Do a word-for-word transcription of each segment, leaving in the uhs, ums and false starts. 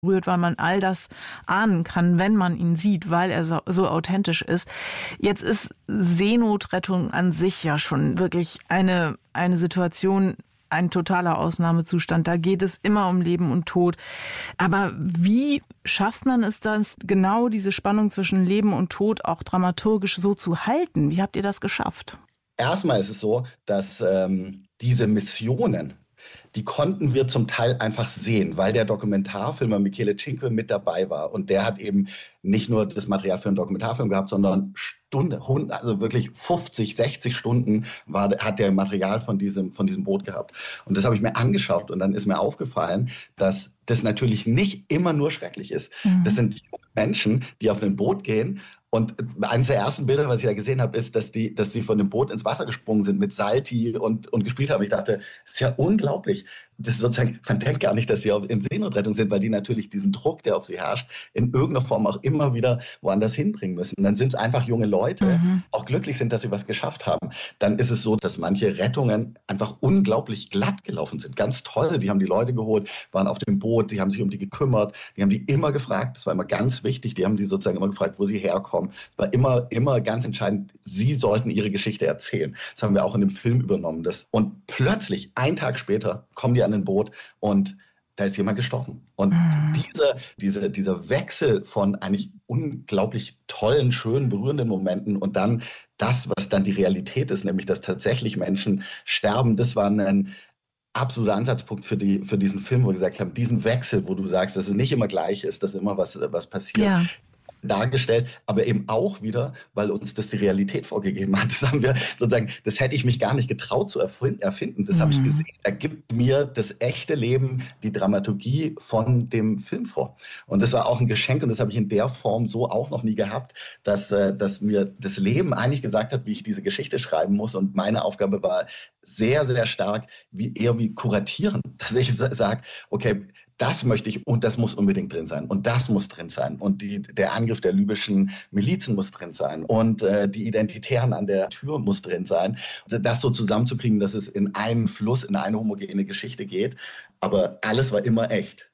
rührt, weil man all das ahnen kann, wenn man ihn sieht, weil er so, so authentisch ist. Jetzt ist Seenotrettung an sich ja schon wirklich eine, eine Situation, ein totaler Ausnahmezustand. Da geht es immer um Leben und Tod. Aber wie schafft man es dann, genau diese Spannung zwischen Leben und Tod auch dramaturgisch so zu halten? Wie habt ihr das geschafft? Erstmal ist es so, dass ähm, diese Missionen, die konnten wir zum Teil einfach sehen, weil der Dokumentarfilmer Michele Cinque mit dabei war. Und der hat eben nicht nur das Material für einen Dokumentarfilm gehabt, sondern Stunde, also wirklich fünfzig, sechzig Stunden war, hat der Material von diesem, von diesem Boot gehabt. Und das habe ich mir angeschaut und dann ist mir aufgefallen, dass das natürlich nicht immer nur schrecklich ist. Mhm. Das sind Menschen, die auf ein Boot gehen. Und eines der ersten Bilder, was ich da gesehen habe, ist, dass die, dass die von dem Boot ins Wasser gesprungen sind mit Salti und, und gespielt haben. Ich dachte, das ist ja unglaublich. Das ist sozusagen, man denkt gar nicht, dass sie in Seenotrettung sind, weil die natürlich diesen Druck, der auf sie herrscht, in irgendeiner Form auch immer wieder woanders hinbringen müssen. Und dann sind es einfach junge Leute, mhm. auch glücklich sind, dass sie was geschafft haben. Dann ist es so, dass manche Rettungen einfach unglaublich glatt gelaufen sind. Ganz toll. Die haben die Leute geholt, waren auf dem Boot, die haben sich um die gekümmert, die haben die immer gefragt, das war immer ganz wichtig, die haben die sozusagen immer gefragt, wo sie herkommen. Es war immer, immer ganz entscheidend, sie sollten ihre Geschichte erzählen. Das haben wir auch in dem Film übernommen. Das. Und plötzlich, einen Tag später, kommen die an ein Boot und da ist jemand gestorben. Und mhm. dieser, diese, dieser Wechsel von eigentlich unglaublich tollen, schönen, berührenden Momenten und dann das, was dann die Realität ist, nämlich dass tatsächlich Menschen sterben, das war ein absoluter Ansatzpunkt für, die, für diesen Film, wo wir gesagt haben, diesen Wechsel, wo du sagst, dass es nicht immer gleich ist, dass immer was, was passiert. Ja. Dargestellt, aber eben auch wieder, weil uns das die Realität vorgegeben hat. Das haben wir sozusagen, das hätte ich mich gar nicht getraut zu erfinden. Das mhm. habe ich gesehen. Da gibt mir das echte Leben, die Dramaturgie von dem Film vor. Und das war auch ein Geschenk und das habe ich in der Form so auch noch nie gehabt, dass, dass mir das Leben eigentlich gesagt hat, wie ich diese Geschichte schreiben muss. Und meine Aufgabe war sehr, sehr stark, wie eher wie kuratieren, dass ich sage, okay, das möchte ich und das muss unbedingt drin sein und das muss drin sein und die, der Angriff der libyschen Milizen muss drin sein und äh, die Identitären an der Tür muss drin sein. Das so zusammenzukriegen, dass es in einen Fluss, in eine homogene Geschichte geht, aber alles war immer echt.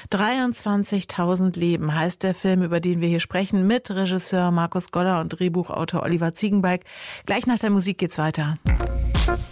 dreiundzwanzigtausend Leben heißt der Film, über den wir hier sprechen, mit Regisseur Markus Goller und Drehbuchautor Oliver Ziegenbalg. Gleich nach der Musik geht's weiter.